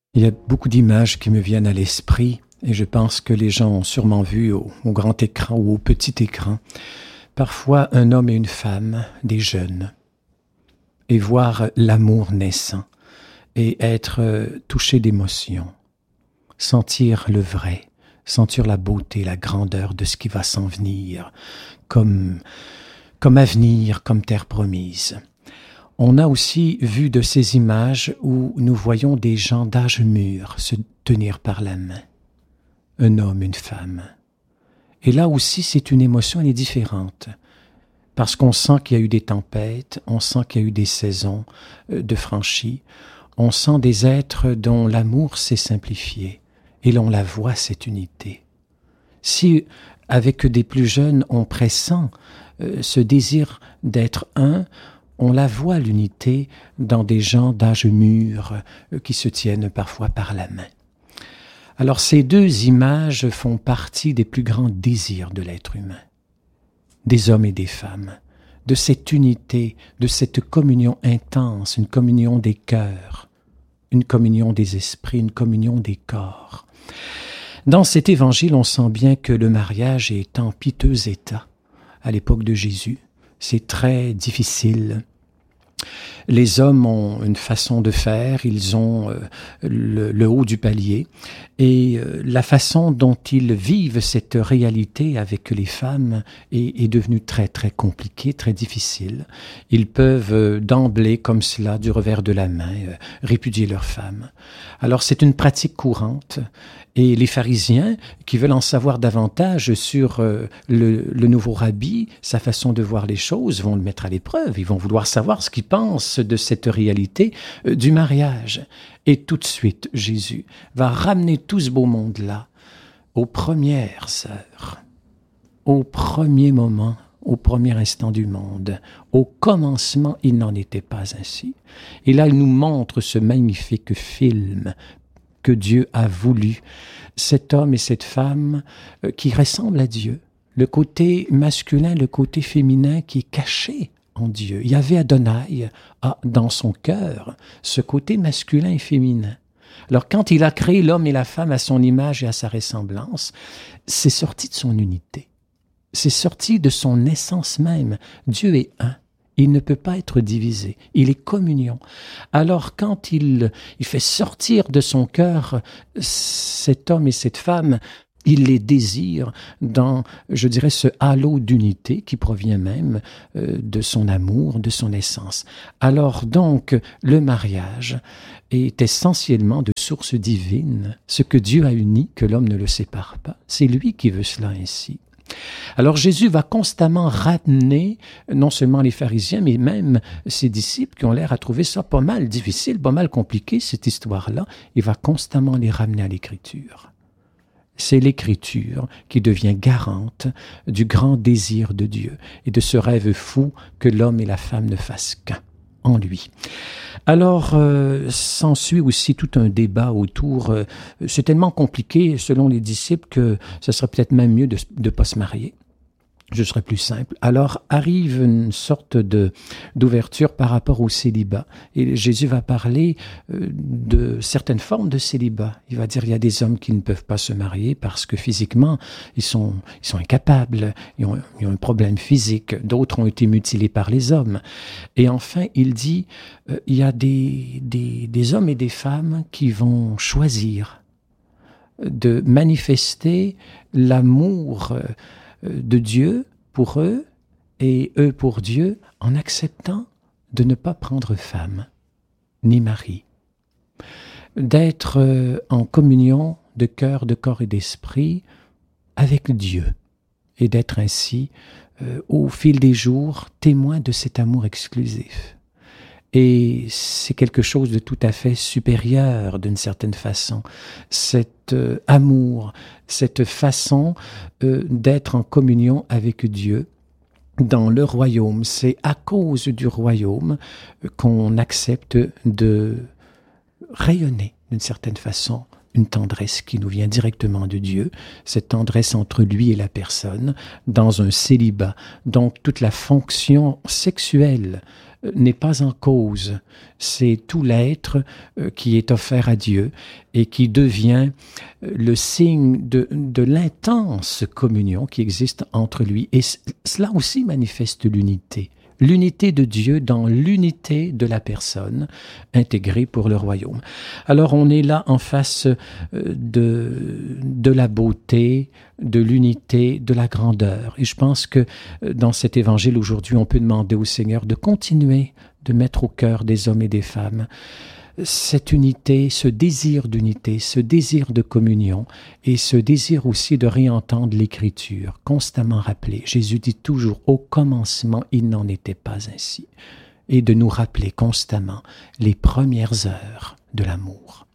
Il y a beaucoup d'images qui me viennent à l'esprit et je pense que les gens ont sûrement vu au grand écran ou au petit écran parfois un homme et une femme, des jeunes, et voir l'amour naissant et être touché d'émotion, sentir le vrai, sentir la beauté, la grandeur de ce qui va s'en venir comme avenir, comme terre promise. On a aussi vu de ces images où nous voyons des gens d'âge mûr se tenir par la main, un homme, une femme. Et là aussi, c'est une émotion, elle est différente, parce qu'on sent qu'il y a eu des tempêtes, on sent qu'il y a eu des saisons de franchies, on sent des êtres dont l'amour s'est simplifié, et l'on la voit, cette unité. Si, avec des plus jeunes, on pressent ce désir d'être un, on la voit, l'unité, dans des gens d'âge mûr qui se tiennent parfois par la main. Alors ces deux images font partie des plus grands désirs de l'être humain, des hommes et des femmes, de cette unité, de cette communion intense, une communion des cœurs, une communion des esprits, une communion des corps. Dans cet évangile, on sent bien que le mariage est en piteux état à l'époque de Jésus. C'est très difficile. Les hommes ont une façon de faire, ils ont le haut du palier, et la façon dont ils vivent cette réalité avec les femmes est devenue très très compliquée, très difficile. Ils peuvent d'emblée, comme cela, du revers de la main, répudier leurs femmes. Alors c'est une pratique courante, et les pharisiens, qui veulent en savoir davantage sur le nouveau rabbi, sa façon de voir les choses, vont le mettre à l'épreuve. Ils vont vouloir savoir ce qu'il pense de cette réalité du mariage. Et tout de suite, Jésus va ramener tout ce beau monde-là aux premières heures, au premier moment, au premier instant du monde. Au commencement, il n'en était pas ainsi. Et là, il nous montre ce magnifique film que Dieu a voulu, cet homme et cette femme qui ressemblent à Dieu. Le côté masculin, le côté féminin qui est caché en Dieu. Yahvé Adonai a dans son cœur ce côté masculin et féminin. Alors quand il a créé l'homme et la femme à son image et à sa ressemblance, c'est sorti de son unité. C'est sorti de son essence même. Dieu est un. Il ne peut pas être divisé. Il est communion. Alors quand il fait sortir de son cœur cet homme et cette femme, il les désire dans, je dirais, ce halo d'unité qui provient même de son amour, de son essence. Alors donc, le mariage est essentiellement de source divine. Ce que Dieu a uni, que l'homme ne le sépare pas. C'est lui qui veut cela ainsi. Alors Jésus va constamment ramener non seulement les pharisiens, mais même ses disciples qui ont l'air à trouver ça pas mal difficile, pas mal compliqué, cette histoire-là. Il va constamment les ramener à l'Écriture. C'est l'Écriture qui devient garante du grand désir de Dieu et de ce rêve fou que l'homme et la femme ne fassent qu'un en lui. Alors, s'ensuit aussi tout un débat autour. C'est tellement compliqué, selon les disciples, que ce serait peut-être même mieux de ne pas se marier. Je serais plus simple. Alors arrive une sorte d'ouverture par rapport au célibat. Et Jésus va parler de certaines formes de célibat. Il va dire il y a des hommes qui ne peuvent pas se marier parce que physiquement, ils sont incapables, ils ont un problème physique. D'autres ont été mutilés par les hommes. Et enfin, il dit il y a des hommes et des femmes qui vont choisir de manifester l'amour de Dieu pour eux et eux pour Dieu en acceptant de ne pas prendre femme ni mari, d'être en communion de cœur, de corps et d'esprit avec Dieu et d'être ainsi au fil des jours témoin de cet amour exclusif. Et c'est quelque chose de tout à fait supérieur d'une certaine façon. Cet amour, cette façon d'être en communion avec Dieu dans le royaume. C'est à cause du royaume qu'on accepte de rayonner d'une certaine façon une tendresse qui nous vient directement de Dieu, cette tendresse entre lui et la personne, dans un célibat. Donc toute la fonction sexuelle n'est pas en cause. C'est tout l'être qui est offert à Dieu et qui devient le signe de l'intense communion qui existe entre lui. Et cela aussi manifeste l'unité. L'unité de Dieu dans l'unité de la personne intégrée pour le royaume. Alors on est là en face de la beauté, de l'unité, de la grandeur. Et je pense que dans cet évangile aujourd'hui, on peut demander au Seigneur de continuer de mettre au cœur des hommes et des femmes cette unité, ce désir d'unité, ce désir de communion et ce désir aussi de réentendre l'Écriture, constamment rappelé. Jésus dit toujours, au commencement, il n'en était pas ainsi. Et de nous rappeler constamment les premières heures de l'amour.